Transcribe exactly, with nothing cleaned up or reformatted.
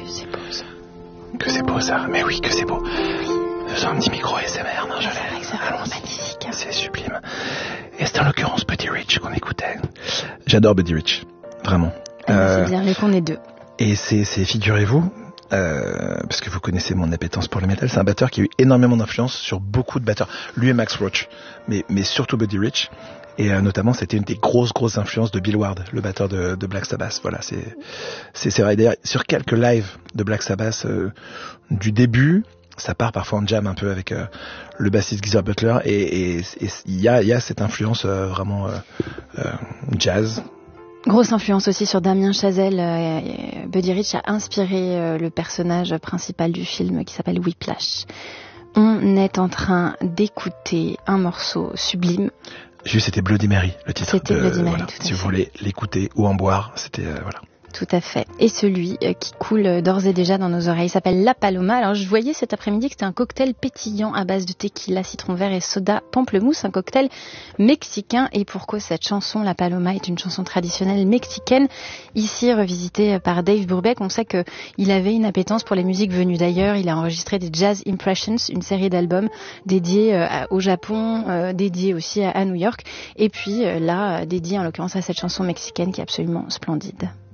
c'est beau ça. Que c'est beau ça, mais oui, que c'est beau. J'ai un petit micro S M R, non, je l'ai. C'est vraiment magnifique. C'est sublime. Et c'est en l'occurrence Buddy Rich qu'on écoutait. J'adore Buddy Rich, vraiment. Ah, euh, c'est bien, les qu'on est deux. Et c'est, c'est figurez-vous, euh, parce que vous connaissez mon appétence pour le métal, c'est un batteur qui a eu énormément d'influence sur beaucoup de batteurs. Lui et Max Roach, mais, mais surtout Buddy Rich. Et euh, notamment, c'était une des grosses, grosses influences de Bill Ward, le batteur de, de Black Sabbath. Voilà, c'est, c'est, c'est vrai. D'ailleurs, sur quelques lives de Black Sabbath euh, du début, ça part parfois en jam un peu avec euh, le bassiste Geezer Butler, et il y a, y a cette influence euh, vraiment euh, euh, jazz. Grosse influence aussi sur Damien Chazelle. Euh, Buddy Rich a inspiré euh, le personnage principal du film qui s'appelle Whiplash. On est en train d'écouter un morceau sublime. Juste, c'était Bloody Mary, le titre. C'était de, Bloody Mary, voilà. tout à Si fait. vous voulez l'écouter ou en boire, c'était euh, voilà. Tout à fait. Et celui euh, qui coule d'ores et déjà dans nos oreilles s'appelle La Paloma. Alors je voyais cet après-midi que c'était un cocktail pétillant à base de tequila, citron vert et soda pamplemousse, un cocktail mexicain. Et pour cause, cette chanson, La Paloma, est une chanson traditionnelle mexicaine, ici revisitée par Dave Brubeck. On sait qu'il avait une appétence pour les musiques venues d'ailleurs. Il a enregistré des Jazz Impressions, une série d'albums dédiés euh, au Japon, euh, dédiés aussi à, à New York. Et puis euh, là, euh, dédié en l'occurrence à cette chanson mexicaine qui est absolument splendide.